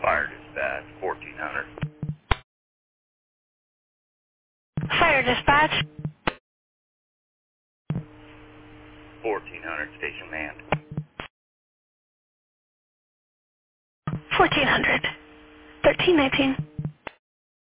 Fire dispatch, 1400. Fire dispatch. 1400, station manned. 1400. 1319.